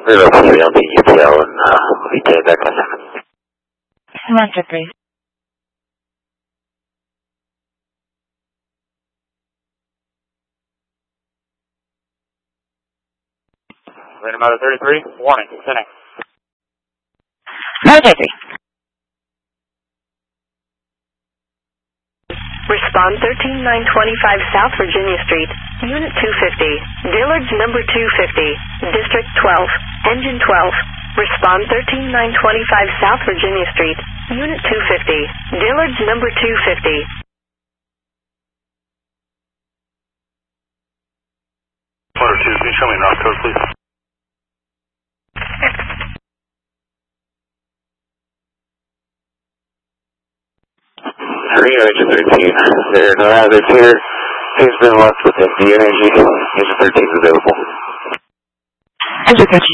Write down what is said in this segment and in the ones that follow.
We're located on the UPL and VTA back on. Roger, please. Random out of 33, warning, sending. Roger, please. Respond 13925 South Virginia Street, Unit 250, Dillard's number 250, District 12, Engine 12. Respond 13925 South Virginia Street, Unit 250, Dillard's number 250. Flutter 2, can you show me an route code, please? Engine 13. There's no hazards here. Things been left with the energy. Engine 13 is available. Engine 13.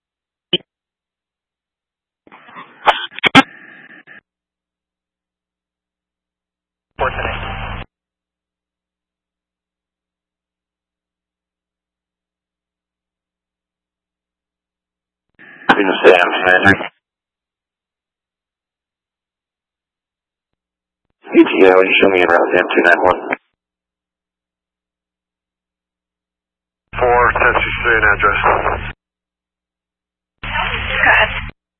For today. Sam, Henry. ETA, will you show me around M291? 4, Tennessee Street address. Go ahead.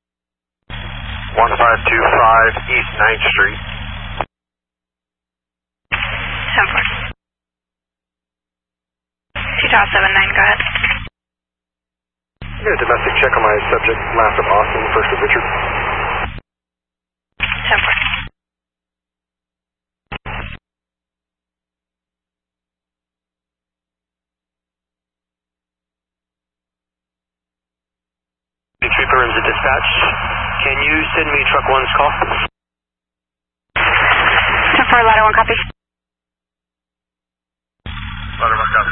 1525 East 9th Street. 10-4. 2079, go ahead. I got a domestic check on my subject, last of Austin, first of Richard. 10-4. Trooper is a dispatch. Can you send me truck 1's call? 10-4, ladder 1, copy. Ladder 1, copy.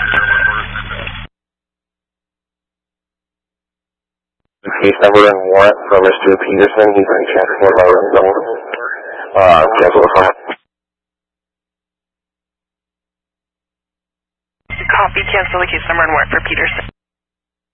Case number and warrant for Mr. Peterson. He's going to transport my room. Cancel the file. Copy, cancel the case number and warrant for Peterson.